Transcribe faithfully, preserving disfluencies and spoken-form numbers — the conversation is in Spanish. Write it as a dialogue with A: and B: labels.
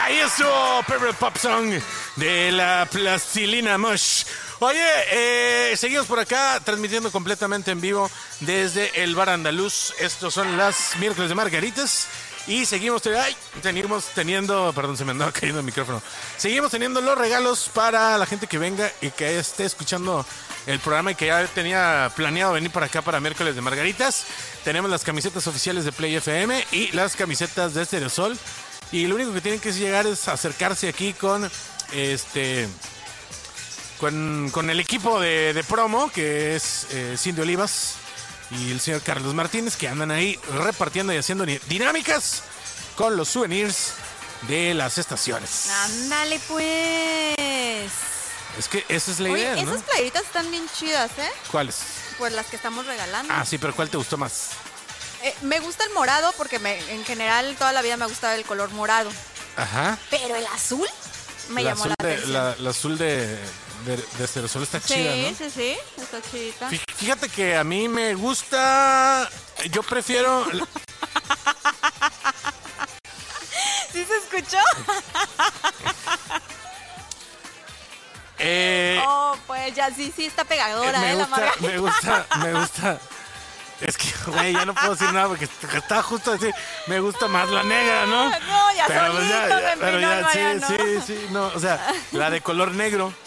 A: Ahí es su favorite pop song de la Plastilina Mosh. Oye, eh, seguimos por acá transmitiendo completamente en vivo desde el Bar Andaluz. Estos son las miércoles de Margaritas. Y seguimos, ay, seguimos teniendo, perdón, se me andaba cayendo el micrófono. Seguimos teniendo los regalos para la gente que venga y que esté escuchando el programa y que ya tenía planeado venir para acá para miércoles de Margaritas. Tenemos las camisetas oficiales de Play F M y las camisetas de Estereosol. Y lo único que tienen que llegar es acercarse aquí con este con, con el equipo de, de promo, que es eh, Cindy Olivas y el señor Carlos Martínez, que andan ahí repartiendo y haciendo dinámicas con los souvenirs de las estaciones.
B: Ándale, pues.
A: Es que esa es la
B: Oye,
A: idea, ¿no?
B: esas playeritas están bien chidas, ¿eh?
A: ¿Cuáles?
B: Pues las que estamos regalando.
A: Ah, sí, pero ¿cuál te gustó más?
B: Eh, me gusta el morado porque me, en general toda la vida me ha gustado el color morado.
A: Ajá.
B: Pero el azul me
A: la
B: llamó
A: azul
B: la
A: de,
B: atención.
A: la, la azul de, de, de Estereosol está
B: Sí,
A: chida, ¿no?
B: sí, sí, está chidita.
A: Fíjate que a mí me gusta... Yo prefiero...
B: ¿Sí se escuchó?
A: eh,
B: Oh, pues ya sí, sí está pegadora,
A: me
B: ¿eh? La
A: gusta,
B: margarita.
A: me gusta, me gusta... Es que, güey, ya no puedo decir nada porque estaba justo a decir, me gusta más la negra, ¿no?
B: No, ya
A: pero pues
B: solito
A: ya,
B: se
A: ya, pero
B: empinó el
A: ya, sí,
B: Mariano.
A: sí, sí, no, o sea, la de color negro,